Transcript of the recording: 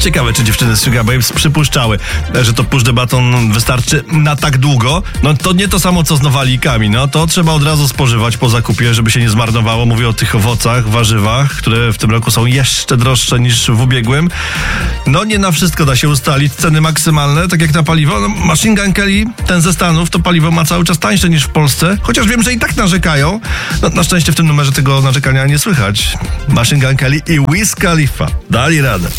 Ciekawe, czy dziewczyny z Sugar Babes przypuszczały, że to push the button wystarczy na tak długo. No to nie to samo, co z nowalikami. No to trzeba od razu spożywać po zakupie, żeby się nie zmarnowało. Mówię o tych owocach, warzywach, które w tym roku są jeszcze droższe niż w ubiegłym. No nie na wszystko da się ustalić ceny maksymalne, tak jak na paliwo. No, Machine Gun Kelly, ten ze Stanów, to paliwo ma cały czas tańsze niż w Polsce. Chociaż wiem, że i tak narzekają. No, na szczęście w tym numerze tego narzekania nie słychać. Machine Gun Kelly i Wiz Khalifa dali radę.